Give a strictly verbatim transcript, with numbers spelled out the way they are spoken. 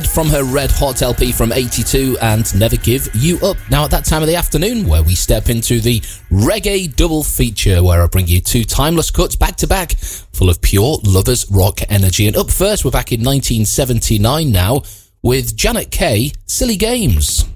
from her Red Hot L P from eighty-two and Never Give You Up. Now at that time of the afternoon where we step into the reggae double feature, where I bring you two timeless cuts back to back full of pure lovers rock energy. And up first, we're back in nineteen seventy-nine now with Janet Kay, Silly Games.